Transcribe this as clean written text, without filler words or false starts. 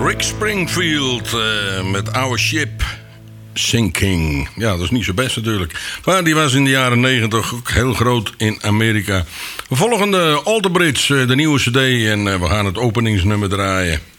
Rick Springfield met Our Ship Sinking. Ja, dat is niet zo best natuurlijk. Maar die was in de jaren 90 ook heel groot in Amerika. We volgen de Alter Bridge, de nieuwe cd. En we gaan het openingsnummer draaien.